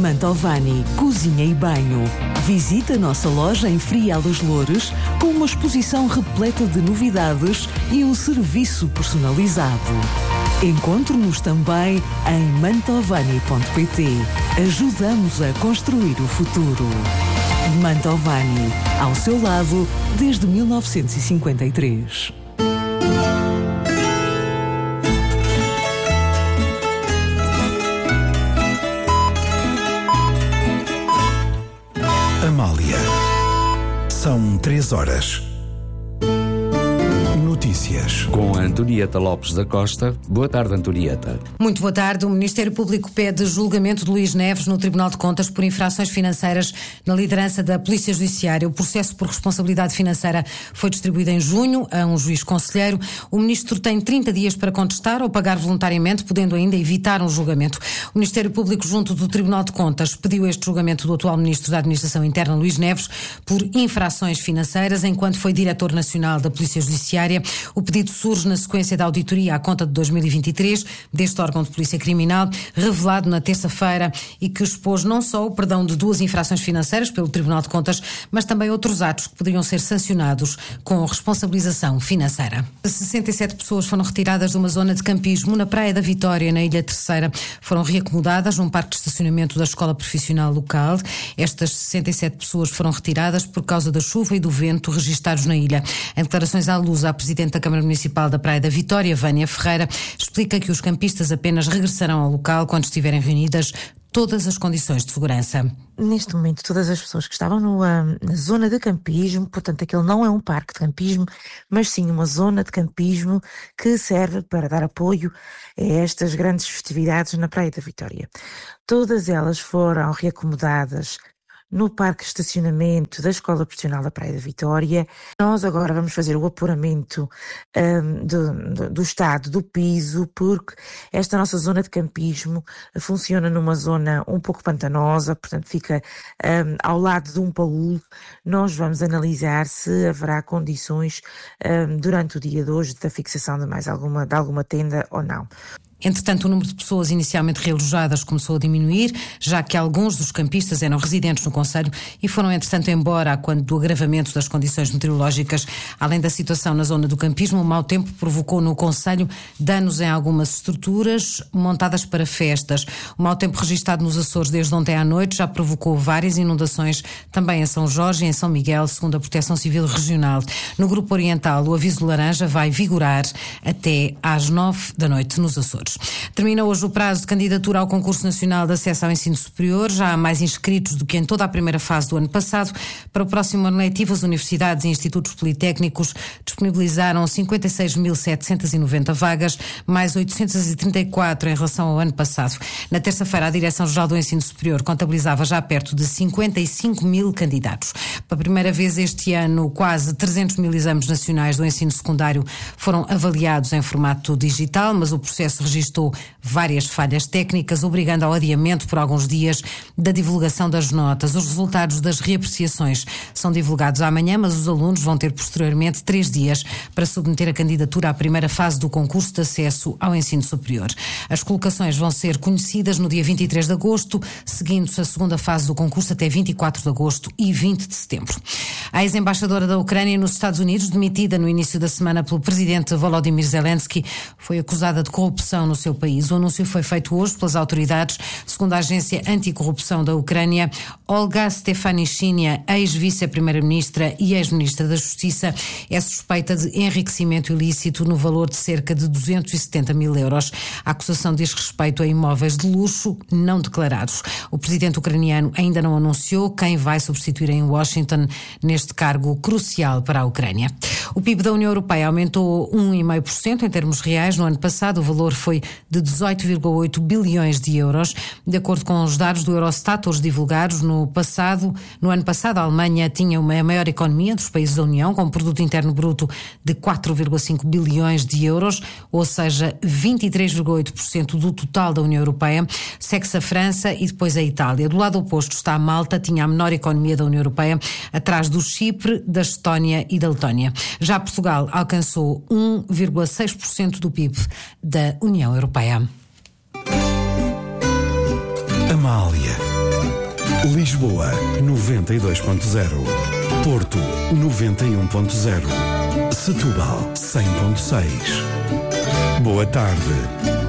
Mantovani, cozinha e banho. Visita a nossa loja em Frial dos Loures com uma exposição repleta de novidades e um serviço personalizado. Encontre-nos também em mantovani.pt. Ajudamos a construir o futuro. Mantovani, ao seu lado desde 1953. Amália. São 3h. Notícias. Com a Antonieta Lopes da Costa. Boa tarde, Antonieta. Muito boa tarde. O Ministério Público pede julgamento de Luís Neves no Tribunal de Contas por infrações financeiras na liderança da Polícia Judiciária. O processo por responsabilidade financeira foi distribuído em junho a um juiz conselheiro. O Ministro tem 30 dias para contestar ou pagar voluntariamente, podendo ainda evitar um julgamento. O Ministério Público, junto do Tribunal de Contas, pediu este julgamento do atual Ministro da Administração Interna, Luís Neves, por infrações financeiras, enquanto foi Diretor Nacional da Polícia Judiciária. O pedido surge na sequência da auditoria à conta de 2023 deste órgão de polícia criminal, revelado na terça-feira e que expôs não só o perdão de 2 infrações financeiras pelo Tribunal de Contas, mas também outros atos que poderiam ser sancionados com responsabilização financeira. 67 pessoas foram retiradas de uma zona de campismo na Praia da Vitória, na Ilha Terceira. Foram reacomodadas num parque de estacionamento da escola profissional local. Estas 67 pessoas foram retiradas por causa da chuva e do vento registados na ilha. Em declarações à luz, a Presidente da Câmara Municipal da Praia da Vitória, Vânia Ferreira, explica que os campistas apenas regressarão ao local quando estiverem reunidas todas as condições de segurança. Neste momento, todas as pessoas que estavam na zona de campismo, portanto, aquele não é um parque de campismo, mas sim uma zona de campismo que serve para dar apoio a estas grandes festividades na Praia da Vitória. Todas elas foram reacomodadas no parque de estacionamento da Escola Profissional da Praia da Vitória. Nós agora vamos fazer o apuramento do estado do piso, porque esta nossa zona de campismo funciona numa zona um pouco pantanosa, portanto fica ao lado de um paúl. Nós vamos analisar se haverá condições durante o dia de hoje da fixação de alguma tenda ou não. Entretanto, o número de pessoas inicialmente realojadas começou a diminuir, já que alguns dos campistas eram residentes no concelho e foram, entretanto, embora quando do agravamento das condições meteorológicas. Além da situação na zona do campismo, o mau tempo provocou no concelho danos em algumas estruturas montadas para festas. O mau tempo registado nos Açores desde ontem à noite já provocou várias inundações, também em São Jorge e em São Miguel, segundo a Proteção Civil Regional. No Grupo Oriental, o aviso laranja vai vigorar até às 9 da noite nos Açores. Termina hoje o prazo de candidatura ao Concurso Nacional de Acesso ao Ensino Superior. Já há mais inscritos do que em toda a primeira fase do ano passado. Para o próximo ano letivo, as universidades e institutos politécnicos disponibilizaram 56.790 vagas, mais 834 em relação ao ano passado. Na terça-feira, a Direção-Geral do Ensino Superior contabilizava já perto de 55 mil candidatos. Pela primeira vez este ano, quase 300 mil exames nacionais do ensino secundário foram avaliados em formato digital, mas o processo registou várias falhas técnicas, obrigando ao adiamento por alguns dias da divulgação das notas. Os resultados das reapreciações são divulgados amanhã, mas os alunos vão ter posteriormente 3 dias para submeter a candidatura à primeira fase do concurso de acesso ao ensino superior. As colocações vão ser conhecidas no dia 23 de agosto, seguindo-se a segunda fase do concurso até 24 de agosto e 20 de setembro. A ex-embaixadora da Ucrânia nos Estados Unidos, demitida no início da semana pelo presidente Volodymyr Zelensky, foi acusada de corrupção no seu país. O anúncio foi feito hoje pelas autoridades. Segundo a agência anticorrupção da Ucrânia, Olga Stefanishyna, ex-vice-primeira-ministra e ex-ministra da Justiça, é suspeita de enriquecimento ilícito no valor de cerca de 270 mil euros. A acusação diz respeito a imóveis de luxo não declarados. O presidente ucraniano ainda não anunciou quem vai substituir em Washington neste cargo crucial para a Ucrânia. O PIB da União Europeia aumentou 1,5% em termos reais no ano passado. O valor foi de 18,8 bilhões de euros. De acordo com os dados do Eurostat, hoje divulgados no ano passado, a Alemanha tinha a maior economia dos países da União, com um produto interno bruto de 4,5 bilhões de euros, ou seja, 23,8% do total da União Europeia. Segue-se a França e depois a Itália. Do lado oposto está a Malta, tinha a menor economia da União Europeia, atrás do Chipre, da Estónia e da Letónia. Já Portugal alcançou 1,6% do PIB da União Europeia. Amália. Lisboa 92.0, Porto 91.0, Setúbal 100.6. Boa tarde.